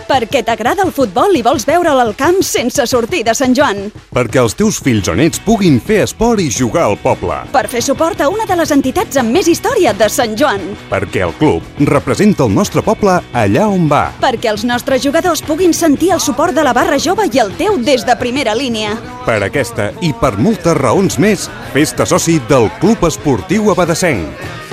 Perquè t'agrada el futbol i vols veure'l al camp sense sortir de Sant Joan. Perquè els teus fills o nets puguin fer esport i jugar al poble. Per fer suport a una de les entitats amb més història de Sant Joan. Perquè el club representa el nostre poble allà on va. Perquè els nostres jugadors puguin sentir el suport de la barra jove i el teu des de primera línia. Per aquesta i per moltes raons més, fes-te soci del Club Esportiu Abadessenc.